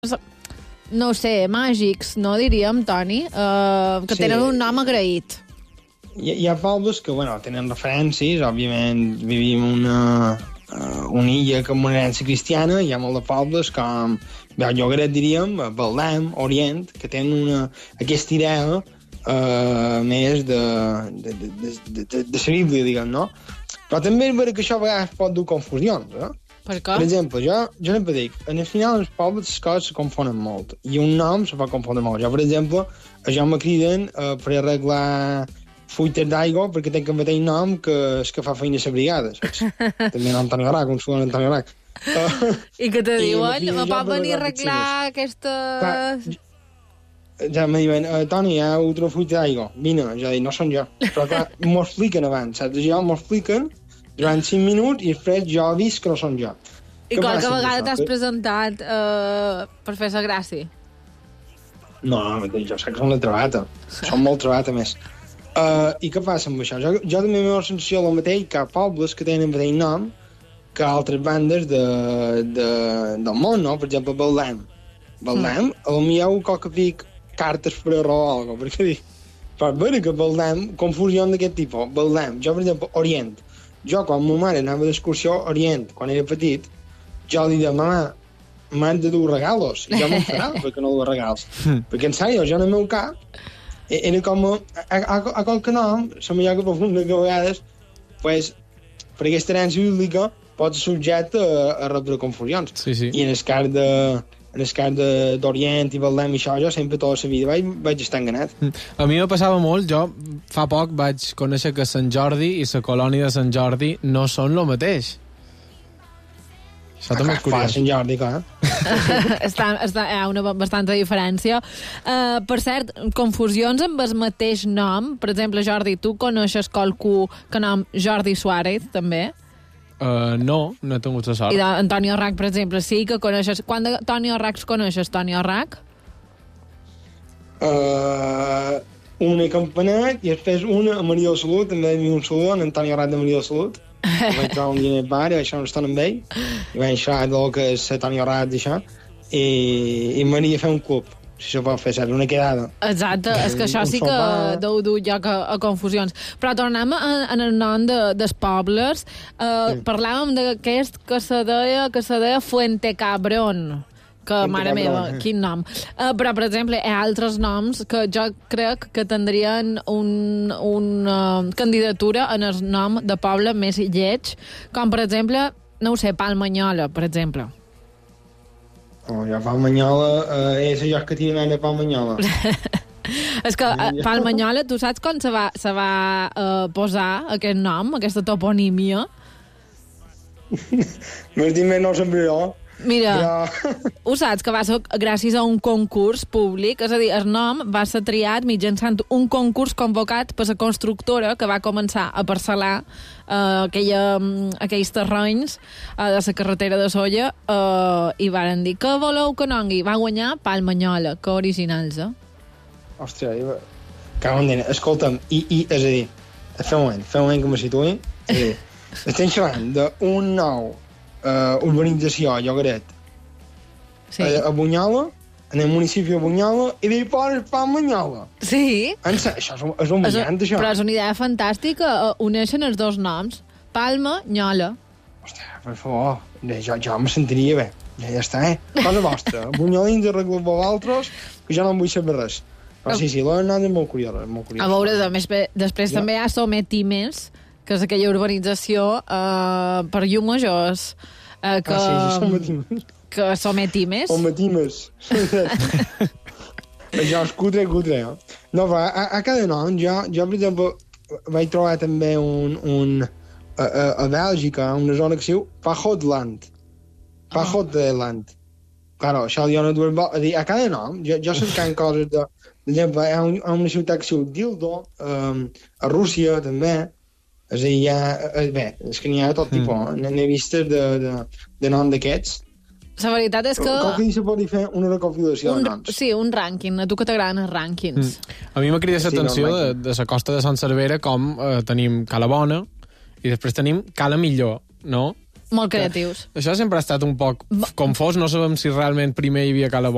no sé, màgics, no diríem, Toni? Que tenen un nom agraït. Hi ha pobles que, tenen referències, òbviament vivim una illa amb una herència cristiana, hi ha molt de pobles com Llogaret, diríem, Beldam, Orient, que tenen aquesta idea més de la Bíblia, diguem, no? Però també és vera que això a vegades pot dur confusions, eh? Per què? Per exemple, jo sempre dic, al final els pobles les coses se confonen molt i un nom se pot confondre molt. Jo, per exemple, jo me criden per arreglar fuites d'aigua perquè tenc el mateix nom que el que fa feina a la brigada, saps? També en Antoni Arac, un suan Antoni Arac. I que te diuen, me pot venir a arreglar aquestes... Ja me diuen, Toni, hi ha altra fuita d'aigua. Vine, jo dic, no són jo. Però clar, m'ho expliquen abans, saps? Jo m'ho expliquen durant 5 minuts i després jo he vist que no són jo. I qualque vegada t'has presentat per fer la gràcia? No, jo sé que són la trebata. Són molt trebata, més. I què passa amb això? Jo també m'he la sensació del mateix que hi ha pobles que tenen el mateix nom que altres bandes del món, no? Per exemple, Beldam. Beldam, potser qualque pic cartes per error o alguna cosa, perquè dic, però veure que Beldam, confusió d'aquest tipus, Beldam, jo per exemple, Orient. Jo, quan ma mare anava d'excursió a Orient, quan era petit, jo li deia, mama, m'han de dur regalos. I jo m'enfadava perquè no du regals. Perquè, en sèrio, jo en el meu cap, era com a qualque nom, la millor que profunda que a vegades, pues, per aquesta herència bíblica, pots ser subjecte a rebre confusions. Sí, sí. I en el cas d'Orient i Beldam i això, jo sempre tota la vida vaig estar enganat. A mi me passava molt, jo fa poc vaig conèixer que Sant Jordi i la colònia de Sant Jordi no són el mateix. Això també és curiós. Sant Jordi, clar. Hi ha una bastanta diferència. Per cert, confusions amb el mateix nom. Per exemple, Jordi, tu coneixes qualcú que nom Jordi Suárez, també? No he tingut la sort. I d'Antonio Rac, per exemple, sí que coneixes... Quant d'Antonio Racs coneixes, Antonio Rac? Una Campanet i després una a Maria de Salut, també hi havia un salut, en Antonio Rac de Maria de Salut. Vaig trobar un dia en el bar i vaig anar una estona amb ell i vaig xerrar del que és Antonio Rac i això i m'ania a fer un club, si se pot fer, saps? Una quedada. Exacte, és que això sí que deu dur lloc a confusions. Però tornem en el nom dels pobles. Parlàvem d'aquest que se deia Fuente Cabrón, que, mare meva, quin nom. Però, per exemple, hi ha altres noms que jo crec que tindrien una candidatura en el nom de poble més lleig, com, per exemple, no ho sé, Palmanyola, per exemple. Ja Palmanyola és allò que tira a Palmanyola. És que Palmanyola, tu saps com se va posar aquest nom, aquesta toponímia? Més dir més no sempre jo. Mira, ho saps, que va ser gràcies a un concurs públic, és a dir, el nom va ser triat mitjançant un concurs convocat per la constructora que va començar a parcel·lar aquells terrenys de la carretera de Solla i varen dir, què voleu que nongui? Va guanyar Palmanyola, que originals, Hòstia, escolta'm, és a dir, fa un moment que me situï, és a dir, estem xerrant d'un nou urbanització a Llogaret, sí. A Bunyola, en el municipi de Bunyola, i d'ahir poses Palmanyola. Sí. Això és un brillant, això. Però és una idea fantàstica, uneixen els dos noms, Palmanyola. Hòstia, per favor, jo me sentiria bé. Ja està, cosa vostra. Bunyolins arreglo per vosaltres, que jo no em vull saber res. Però sí, l'Ona és molt curiós. A veure, després també hi ha Sometimes, que és aquella urbanització per Llumajors. Que Sometimes. Sometimes. Això és cutre. No, però a cada nom, jo per exemple, vaig trobar també a Bèlgica, una zona que es diu Pajotland. Pajotland. Claro, això jo no dues a dir, a cada nom, jo cercant coses de... Per exemple, hi ha una ciutat que es diu Dildo, a Rússia també. És a dir, és que n'hi ha de tot tipus, n'he vistes de nom d'aquests. La veritat és que... Qualque dia se pot fer una recopilació de noms. Sí, un rànquing, a tu que t'agraden els rànquings. A mi m'ha cridat l'atenció de la costa de Sant Cervera com tenim Cala Bona i després tenim Cala Millor, no? Molt creatius. Això sempre ha estat un poc confós, no sabem si realment primer hi havia Cala Bona